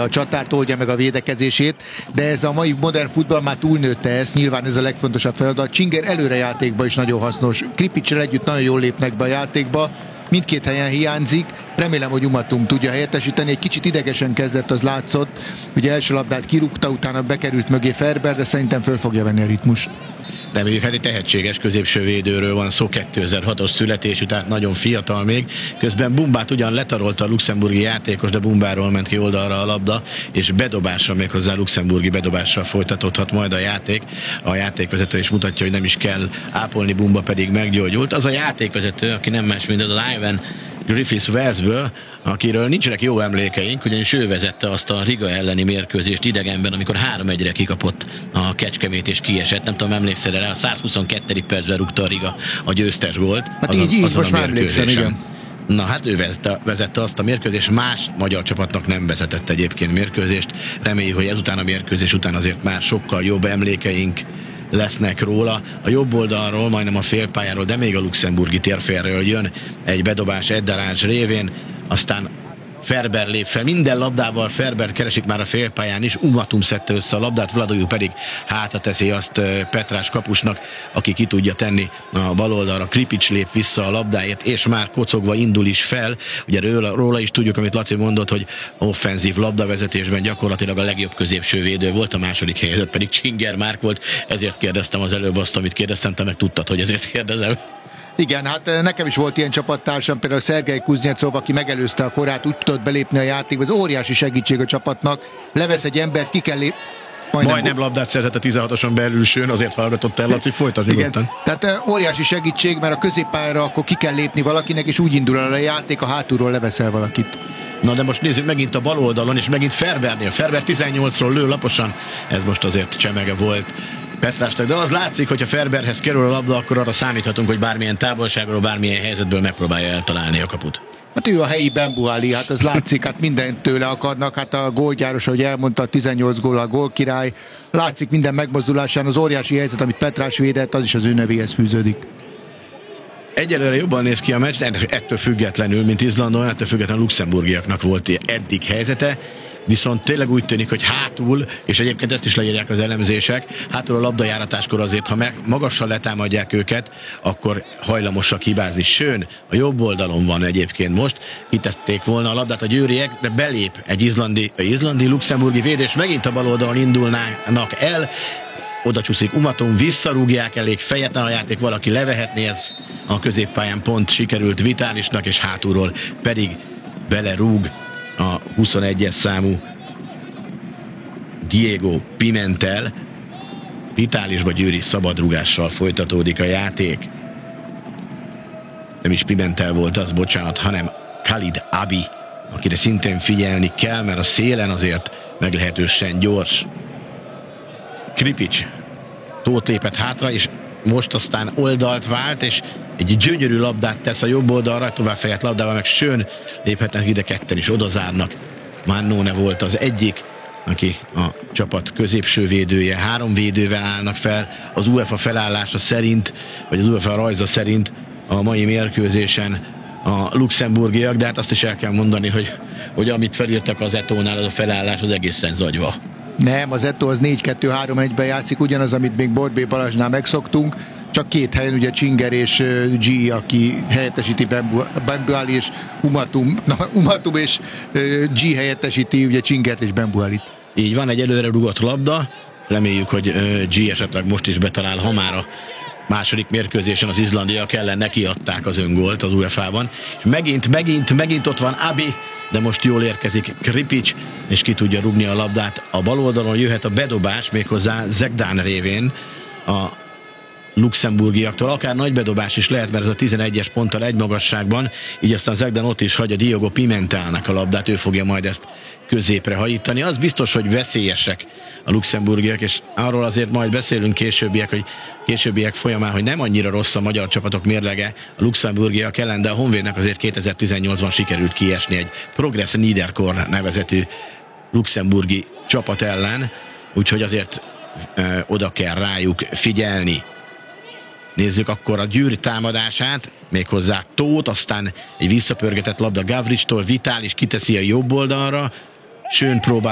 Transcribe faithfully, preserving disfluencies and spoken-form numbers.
a csatárt, oldja meg a védekezését, de ez a mai modern futball már túlnőtte ezt, nyilván ez a legfontosabb feladat. Csinger előrejátékban is nagyon hasznos. Kripicsel együtt nagyon jól lépnek be a játékba, mindkét helyen hiányzik, remélem, hogy Umatum tudja helyettesíteni, egy kicsit idegesen kezdett, az látszott, ugye első labdát kirúgta, utána bekerült mögé Ferber, de szerintem föl fogja venni a ritmust. Reméljük, hát egy tehetséges középső védőről van szó, kétezer-hatos születésű, tehát nagyon fiatal még. Közben Bumbát ugyan letarolta a luxemburgi játékos, de Bumbáról ment ki oldalra a labda, és bedobásra, méghozzá luxemburgi bedobásra folytatódhat majd a játék. A játékvezető is mutatja, hogy nem is kell ápolni, Bumba pedig meggyógyult. Az a játékvezető, aki nem más, mint a Ivan Griffiths Walesből, akiről nincsenek jó emlékeink, ugyanis ő vezette azt a Riga elleni mérkőzést idegenben, amikor három egyre kikapott a Kecskemét és kiesett. Nem tudom, emlékszel erre, a százhuszonkettő percben rúgta a Riga a győztes gólt. Hát azon, így, így azon most már emlékszem, igen. Na hát ő vezette, vezette azt a mérkőzést, más magyar csapatnak nem vezetett egyébként mérkőzést. Reméljük, hogy ezután a mérkőzés után azért már sokkal jobb emlékeink lesznek róla. A jobb oldalról, majdnem a félpályáról, de még a luxemburgi térfélről jön egy bedobás Eddarázs révén, aztán Ferber lép fel, minden labdával Ferber keresik már a félpályán is, Umatum szedte össze a labdát, Vladojú pedig hátra teszi azt Petrás kapusnak, aki ki tudja tenni a bal oldalra. Kripics lép vissza a labdáért, és már kocogva indul is fel. Ugye róla, róla is tudjuk, amit Laci mondott, hogy offenzív labdavezetésben gyakorlatilag a legjobb középső védő volt, a második helyzet pedig Csinger Márk volt, ezért kérdeztem az előbb azt, amit kérdeztem, te meg tudtad, hogy ezért kérdezem. Igen, hát nekem is volt ilyen csapattársam, például Szergej Kuznyecov, aki megelőzte a korát, úgy tudott belépni a játékba, ez óriási segítség a csapatnak, levesz egy embert, ki kell lép... Majdnem, Majdnem labdát szerzett a tizenhatoson belülsőn, azért hallgatott el, Laci, folytasd nyugodtan. Tehát óriási segítség, mert a középpályára akkor ki kell lépni valakinek, és úgy indul el a játék, a hátulról leveszel valakit. Na de most nézzük megint a bal oldalon, és megint Ferbernél. Ferber tizennyolcról lő laposan, ez most azért csemege volt Petrásnak, de az látszik, hogy ha Ferberhez kerül a labda, akkor arra számíthatunk, hogy bármilyen távolságról, bármilyen helyzetből megpróbálja eltalálni a kaput. Hát ő a helyi Benbuali, hát az látszik, hát mindent tőle akarnak, hát a gólgyáros, ahogy elmondta, a tizennyolc gól a gólkirály, látszik minden megmozdulásán, az óriási helyzet, amit Petrás védett, az is az ő nevéhez fűződik. Egyelőre jobban néz ki a meccs, de ettől függetlenül, mint Izlandon, ettől függetlenül luxemburgiaknak volt eddig helyzete, viszont tényleg úgy tűnik, hogy hátul, és egyébként ezt is leírják az elemzések, hátul a labdajáratáskor azért, ha meg magassal letámadják őket, akkor hajlamosak hibázni. Sőn, a jobb oldalon van egyébként most, hitették volna a labdát a győriek, de belép egy izlandi, izlandi luxemburgi védés, megint a bal oldalon indulnának el, oda csúszik Umatum, visszarúgják, elég fejetlen a játék, valaki levehetné, ez a középpályán pont sikerült Vitálisnak, és hátulról pedig belerúg a huszonegyes számú Diego Pimentel. Vitálisba Győri szabadrúgással folytatódik a játék. Nem is Pimentel volt az, bocsánat, hanem Khalid Abi, akire szintén figyelni kell, mert a szélen azért meglehetősen gyors. Kripics tót lépett hátra, és most aztán oldalt vált, és egy gyönyörű labdát tesz a jobb oldalra, tovább fejett labdával, meg Sőn léphetnek ide, ketten is odazárnak. Mannone volt az egyik, aki a csapat középső védője. Három védővel állnak fel az UEFA felállása szerint, vagy az UEFA rajza szerint a mai mérkőzésen a luxemburgiak, de hát azt is el kell mondani, hogy, hogy amit felírtak az Etónál, az a felállás az egészen zagyva. Nem, az Eto az négy kettő három egyben játszik, ugyanaz, amit még Borbély Balázsnál megszoktunk, csak két helyen, ugye Csinger és G, aki helyettesíti Benbuali, és Umatum, na, Umatum és G helyettesíti ugye Csingert és Benbualit. Így van, egy előre rugott labda, reméljük, hogy G esetleg most is betalál, ha már a második mérkőzésen az izlandiak ellen nekiadták az öngolt az UEFA-ban, és megint, megint, megint ott van Abi, de most jól érkezik Kripics, és ki tudja rugni a labdát. A bal oldalon jöhet a bedobás, méghozzá Zegdán révén a luxemburgiaktól. Akár nagy bedobás is lehet, mert ez a tizenegyes ponttal egy magasságban, így aztán Zegdán ott is hagyja Diogo Pimentelnek a labdát, ő fogja majd ezt középre hajítani. Az biztos, hogy veszélyesek a luxemburgiak, és arról azért majd beszélünk későbbiek, hogy későbbiek folyamán, hogy nem annyira rossz a magyar csapatok mérlege a luxemburgiak ellen, de a Honvédnek azért kétezer-tizennyolcban sikerült kiesni egy Progress Niederkorn nevezetű luxemburgi csapat ellen, úgyhogy azért e, oda kell rájuk figyelni. Nézzük akkor a Győr támadását, méghozzá Tóth, aztán egy visszapörgetett labda Gavricstól, Vitális kiteszi a jobb oldalra, Sőn próbál